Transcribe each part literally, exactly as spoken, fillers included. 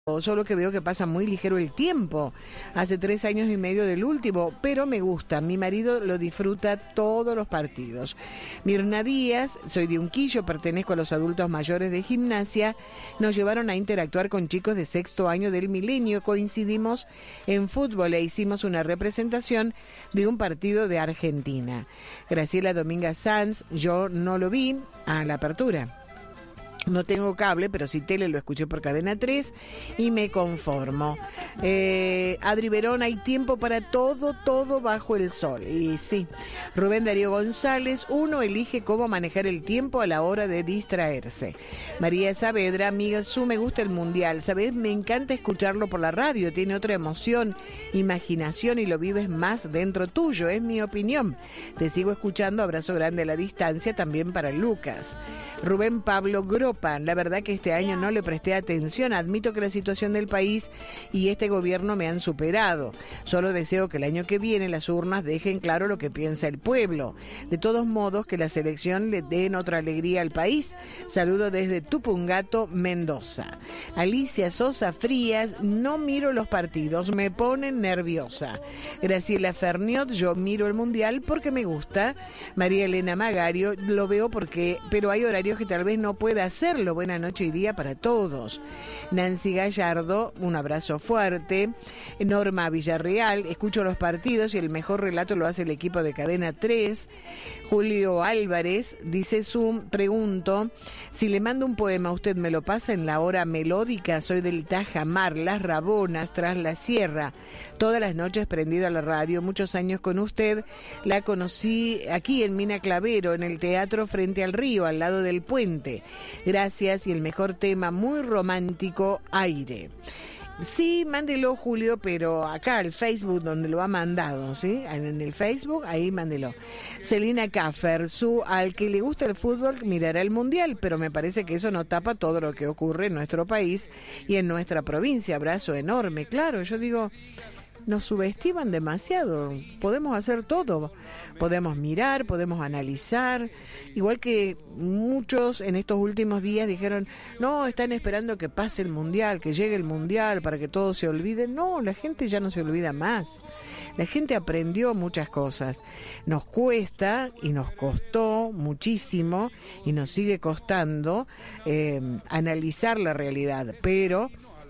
Solo que veo que pasa muy ligero el tiempo. Hace tres años y medio del último, pero me gusta. Mi marido lo disfruta todos los partidos. Mirna Díaz, soy de Unquillo, pertenezco a los adultos mayores de gimnasia. Nos llevaron a interactuar con chicos de sexto año del milenio. Coincidimos en fútbol e hicimos una representación de un partido de Argentina. Graciela Dominga Sanz, yo no lo vi a la apertura. No tengo cable, pero sí tele, lo escuché por Cadena tres y me conformo. Eh, Adri Verón, hay tiempo para todo, todo bajo el sol. Y sí, Rubén Darío González, uno elige cómo manejar el tiempo a la hora de distraerse. María Saavedra, amiga Su, me gusta el mundial, ¿sabes? Me encanta escucharlo por la radio, tiene otra emoción, imaginación y lo vives más dentro tuyo, es mi opinión. Te sigo escuchando, abrazo grande a la distancia, también para Lucas. Rubén Pablo Gro La verdad que este año no le presté atención, admito que la situación del país y este gobierno me han superado. Solo deseo que el año que viene las urnas dejen claro lo que piensa el pueblo. De todos modos, que la selección le den otra alegría al país. Saludo desde Tupungato, Mendoza. Alicia Sosa Frías, no miro los partidos, me ponen nerviosa. Graciela Ferniot, yo miro el mundial porque me gusta. María Elena Magario, lo veo porque, pero hay horarios que tal vez no pueda hacer. Hacerlo. Buena noche y día para todos. Nancy Gallardo, un abrazo fuerte. Norma Villarreal, escucho los partidos y el mejor relato lo hace el equipo de Cadena tres. Julio Álvarez, dice Zoom, pregunto, si le mando un poema, ¿usted me lo pasa en la hora melódica? Soy del Tajamar, Las Rabonas, tras la sierra. Todas las noches prendido a la radio, muchos años con usted. La conocí aquí en Mina Clavero, en el teatro frente al río, al lado del puente. Gracias y el mejor tema, muy romántico, Aire. Sí, mándelo, Julio, pero acá al Facebook donde lo ha mandado, ¿sí? En el Facebook, ahí mándelo. Celina Caffer, su, al que le gusta el fútbol mirará el mundial, pero me parece que eso no tapa todo lo que ocurre en nuestro país y en nuestra provincia. Abrazo enorme, claro, yo digo... Nos subestiman demasiado, podemos hacer todo, podemos mirar, podemos analizar, igual que muchos en estos últimos días dijeron, no, están esperando que pase el mundial, que llegue el mundial para que todo se olvide. No, la gente ya no se olvida más, la gente aprendió muchas cosas, nos cuesta y nos costó muchísimo y nos sigue costando eh, analizar la realidad, pero...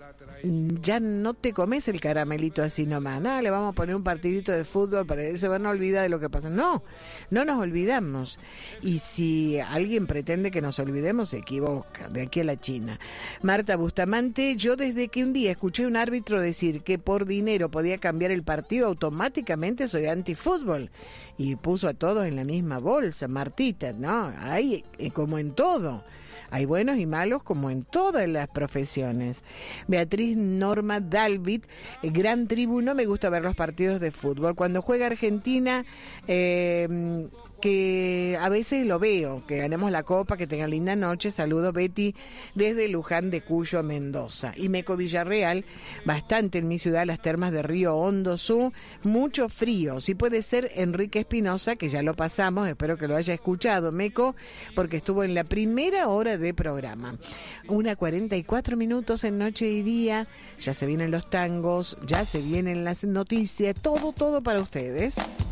ya no te comes el caramelito así nomás, nada, le vamos a poner un partidito de fútbol para que se van a olvidar de lo que pasa. No, no nos olvidamos. Y si alguien pretende que nos olvidemos, se equivoca, de aquí a la China. Marta Bustamante, yo desde que un día escuché a un árbitro decir que por dinero podía cambiar el partido, automáticamente soy antifútbol. Y puso a todos en la misma bolsa, Martita, ¿no? Ahí, como en todo. Hay buenos y malos como en todas las profesiones. Beatriz Norma Dalvit, gran tribu, no me gusta ver los partidos de fútbol. Cuando juega Argentina, eh, que a veces lo veo, que ganemos la copa, que tengan linda noche. Saludos, Betty, desde Luján de Cuyo, Mendoza. Y Meco Villarreal, bastante en mi ciudad, las termas de Río Hondo Sur, mucho frío. Si puede ser Enrique Espinosa, que ya lo pasamos, espero que lo haya escuchado, Meco, porque estuvo en la primera hora de programa. Una cuarenta y cuatro minutos en Noche y Día, ya se vienen los tangos, ya se vienen las noticias, todo, todo para ustedes.